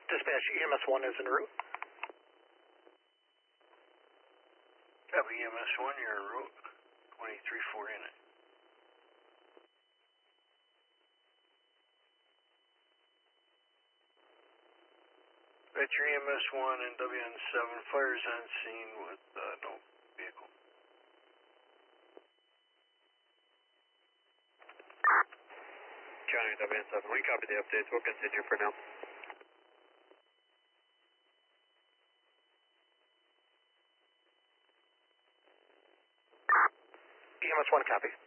Dispatch, EMS 1 is en route. Copy, EMS 1, you're en route. 23-4 unit. Vector EMS 1 and WN7, fires on scene with no vehicle. County WN7, we copy the updates. We'll continue for now. EMS 1, copy.